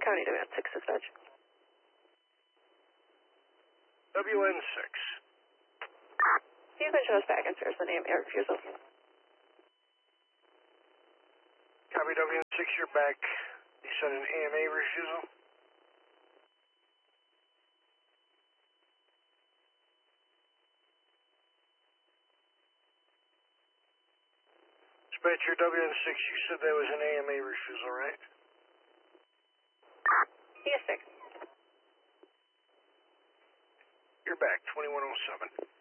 County WN6 dispatch. WN6. You can show us back and there's an AMA refusal. Copy WN6, you're back. You said an AMA refusal? Dispatcher WN6, you said that was an AMA refusal, right? Yes, sir. You're back, 2107.